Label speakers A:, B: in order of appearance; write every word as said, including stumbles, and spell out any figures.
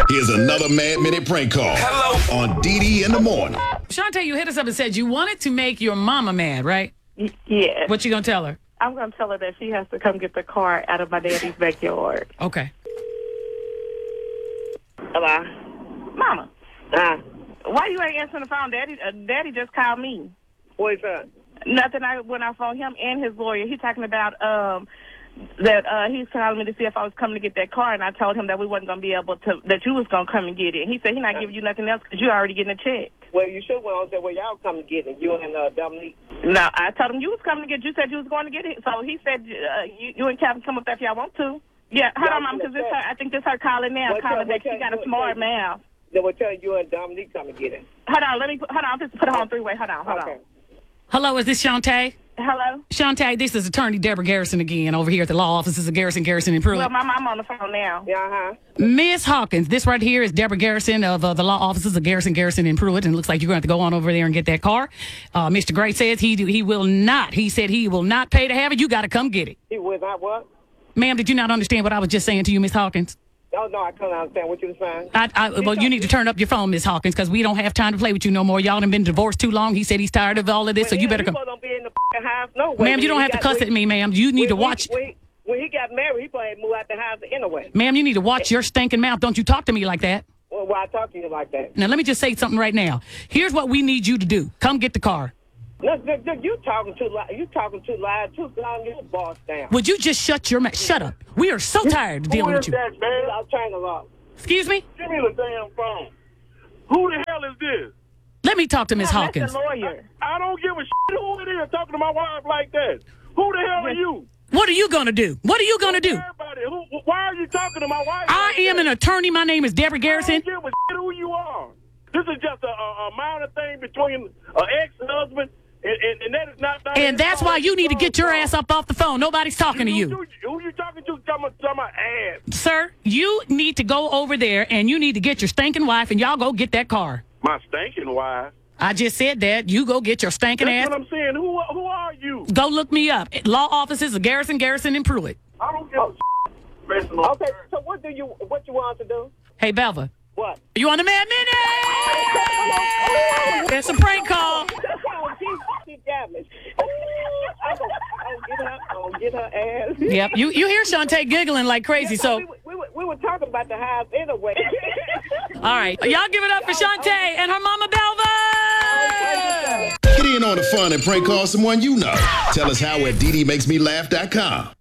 A: Here's another Mad Minute prank call. Hello. On Dee Dee in the morning.
B: Shantae, you hit us up and said you wanted to make your mama mad, right?
C: Y- yes.
B: What you gonna tell her?
C: I'm going to tell her that she has to come get the car out of my daddy's backyard.
B: Okay.
D: Hello?
C: Mama,
D: Uh,
C: why you ain't answering the phone? Daddy uh, Daddy just called me.
D: what is that?
C: Nothing. I when I phoned him and his lawyer, he talking about um that uh he's calling me to see if I was coming to get that car, and I told him that we wasn't going to be able to, that you was going to come and get it. He said he not giving you nothing else because you already getting a check.
D: Well, you should went on and said, well, y'all come to get it. You and uh, Dominique.
C: No, I told him you was coming to get. You said you was going to get it, so he said uh, you, you and Calvin come up there if y'all want to. Yeah, hold
D: Y'all
C: on, mom,
D: can
C: because this
D: attend.
C: her. I think this her calling now,
D: What
C: calling
D: tell-
C: that she
D: what
C: got
D: tell-
C: a smart
D: what
C: mouth.
D: They will tell you and Dominique come to get it.
C: Hold on, let me put, hold on. Just put her on three way. Hold on, hold
D: Okay.
C: on.
B: Hello, is this Shantae?
C: Hello.
B: Shantae, this is Attorney Deborah Garrison again over here at the law offices of Garrison, Garrison, and Pruitt.
C: Well, my mom on the phone now.
D: Yeah, uh-huh.
B: Miss Hawkins, this right here is Deborah Garrison of uh, the law offices of Garrison, Garrison, and Pruitt, and it looks like you're going to have to go on over there and get that car. Uh, Mister Gray says he he will not. He said he will not pay to have it. You got to come get it.
D: He was not what?
B: Ma'am, did you not understand what I was just saying to you, Miss Hawkins?
D: Oh, no, I couldn't understand what you were saying.
B: I, I, well, you need to turn up your phone, Miss Hawkins, because we don't have time to play with you no more. Y'all done been divorced too long. He said he's tired of all of this, so you better come.
D: He don't be in the f***ing house no way.
B: Ma'am, you don't have to cuss at me, ma'am. You need to watch.
D: When, when he got married, he probably moved out the house anyway.
B: Ma'am, you need to watch your stinking mouth. Don't you talk to me like that.
D: Well, why I talk to you like that?
B: Now, let me just say something right now. Here's what we need you to do. Come get the car.
D: Look, look, look, you talking too loud. You talking too loud, too long. You boss down.
B: Would you just shut your mouth? Shut up. We are so tired of dealing with you.
D: that, man? I'm trying to lock.
B: Excuse me?
E: Give me the damn phone. Who the hell is this?
B: Let me talk to Miss
C: Oh,
B: Hawkins.
C: That's the lawyer.
E: I don't give a shit who it is talking to my wife like that. Who the hell are you?
B: What are you going to do? What are you going to do?
E: Everybody, who, why are you talking to my wife?
B: I
E: like
B: am
E: that?
B: an attorney. My name is Deborah
E: I
B: Garrison.
E: don't give a shit who you are. This is just a, a, a minor thing between an ex-husband, and, and, and that is not... not
B: And that's why you need to get your ass up off the phone. Nobody's talking to
E: Who,
B: you.
E: who, who you talking to? Talking about my ass.
B: Sir, you need to go over there and you need to get your stinking wife and y'all go get that car.
E: My stinking wife.
B: I just said that. You go get your stinking
E: That's
B: ass.
E: what I'm saying. Who, who are you?
B: Go look me up. Law offices of Garrison, Garrison, and Pruitt.
E: I don't give a shit.
D: Okay, so what do you what you want to do?
B: Hey, Belva.
D: What?
B: You on the Mad Minute? It's a prank call.
D: She got me. I'm gonna get her. I'm gonna get her ass.
B: Yep. You you hear Shantae giggling like crazy, so.
D: we, were- we, were, we were talking about the house anyway.
B: All right. Y'all give it up for Shantae and her mama Belva.
A: Get in on the fun and prank call someone you know. Tell us how at Dee Dee Makes Me Laugh dot com.